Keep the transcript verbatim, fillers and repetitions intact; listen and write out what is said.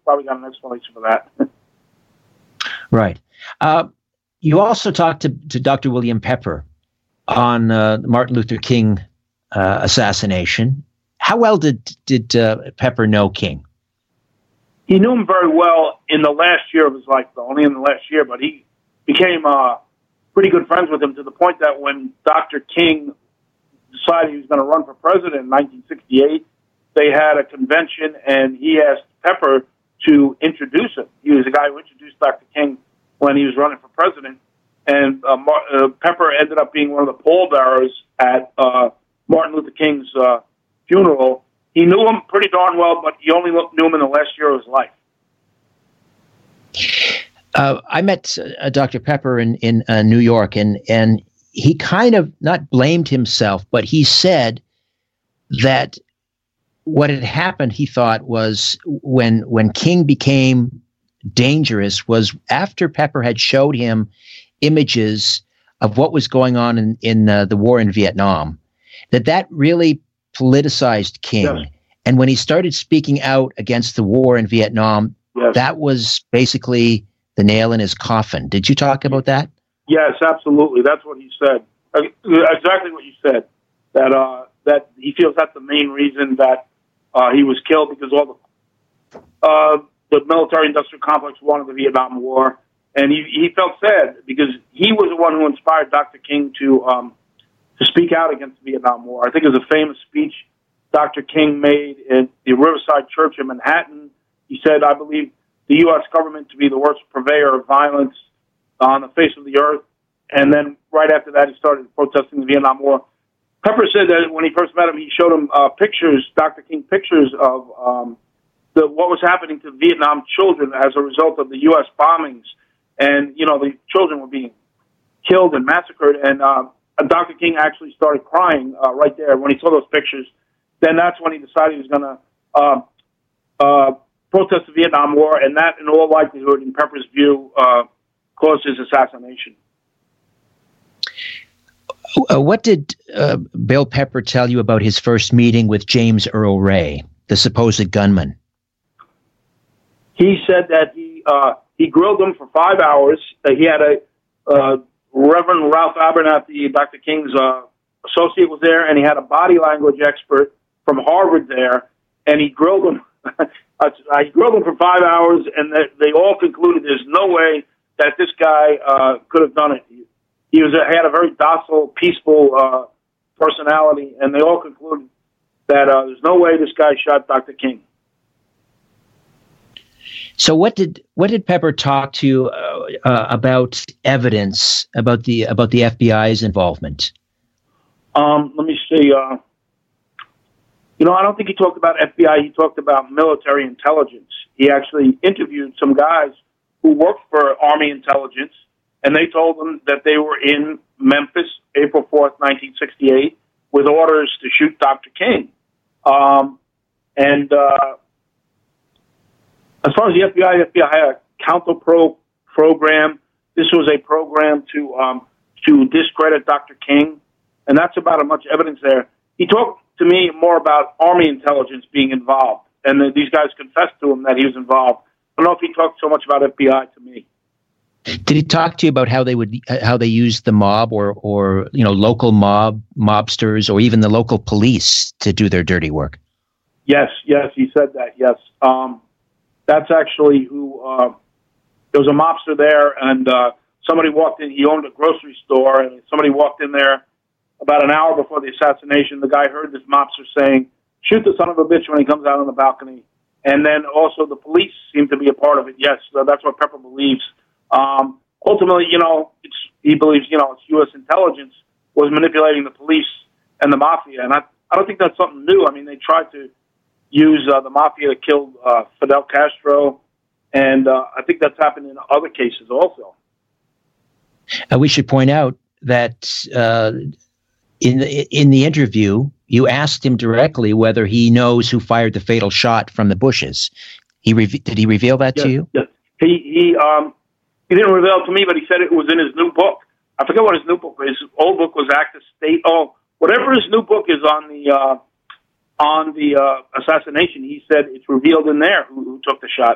probably got an explanation for that. Right. Uh, you also talked to, to Doctor William Pepper on uh, Martin Luther King uh, assassination. How well did did uh, Pepper know King? He knew him very well in the last year of his life, though, only in the last year, but he became uh, pretty good friends with him to the point that when Doctor King decided he was going to run for president in nineteen sixty-eight, they had a convention, and he asked Pepper to introduce him. He was the guy who introduced Doctor King when he was running for president, and uh, Mar- uh, Pepper ended up being one of the pallbearers at uh, Martin Luther King's uh, funeral. He knew him pretty darn well, but he only knew him in the last year of his life. Uh, I met uh, Doctor Pepper in, in uh, New York, and, and he kind of not blamed himself, but he said that what had happened, he thought, was when when King became dangerous was after Pepper had showed him images of what was going on in, in uh, the war in Vietnam, that that really politicized King. Yes. And when he started speaking out against the war in Vietnam, yes. that was basically the nail in his coffin. Did you talk about that? Yes, absolutely. That's what he said. Exactly what you said. That uh, that he feels that's the main reason that uh, he was killed, because all the uh, the military-industrial complex wanted the Vietnam War, and he he felt sad because he was the one who inspired Doctor King to um, to speak out against the Vietnam War. I think it was a famous speech Doctor King made in the Riverside Church in Manhattan. He said, "I believe the U S government to be the worst purveyor of violence on the face of the earth." And then right after that, he started protesting the Vietnam War. Pepper said that when he first met him, he showed him uh, pictures, Doctor King pictures of um, the, what was happening to Vietnam children as a result of the U S bombings. And, you know, the children were being killed and massacred. And uh, Doctor King actually started crying uh, right there when he saw those pictures. Then that's when he decided he was going to uh, uh, protest the Vietnam War, and that, in all likelihood, in Pepper's view, uh, caused his assassination. Uh, what did uh, Bill Pepper tell you about his first meeting with James Earl Ray, the supposed gunman? He said that he uh, he grilled him for five hours. Uh, he had a uh, Reverend Ralph Abernathy, Doctor King's uh, associate, was there, and he had a body language expert from Harvard there, and he grilled him. I grilled him for five hours, and they, they all concluded there's no way that this guy uh, could have done it. He, he was a, had a very docile, peaceful uh, personality, and they all concluded that uh, there's no way this guy shot Doctor King. So, what did what did Pepper talk to you uh, uh, about evidence about the about the F B I's involvement? Um, let me see. Uh, You know, I don't think he talked about F B I. He talked about military intelligence. He actually interviewed some guys who worked for Army intelligence, and they told him that they were in Memphis, April fourth, nineteen sixty-eight, with orders to shoot Doctor King. Um, and uh, as far as the F B I, the F B I had a counter-pro program. This was a program to um, to discredit Doctor King, and that's about as much evidence there. He talked to me more about Army intelligence being involved, and the, these guys confessed to him that he was involved. I don't know if he talked so much about F B I to me. Did he talk to you about how they would, how they used the mob, or, or you know, local mob mobsters, or even the local police to do their dirty work? Yes, yes, he said that. Yes, um, that's actually who. Uh, there was a mobster there, and uh, somebody walked in. He owned a grocery store, and somebody walked in there about an hour before the assassination. The guy heard this mobster saying, "Shoot the son of a bitch," when he comes out on the balcony. And then also the police seem to be a part of it. Yes, so that's what Pepper believes. Um, ultimately, you know, it's, he believes, you know, it's U S intelligence was manipulating the police and the mafia. And I, I don't think that's something new. I mean, they tried to use uh, the mafia that killed uh, Fidel Castro. And uh, I think that's happened in other cases also. Uh, we should point out that uh, in the, in the interview, you asked him directly whether he knows who fired the fatal shot from the bushes. He re- did he reveal that yes, to you? Yes. He he um he didn't reveal it to me, but he said it was in his new book. I forget what his new book was. His old book was Act of State. Oh, whatever his new book is on the uh, on the uh, assassination, he said it's revealed in there who, who took the shot.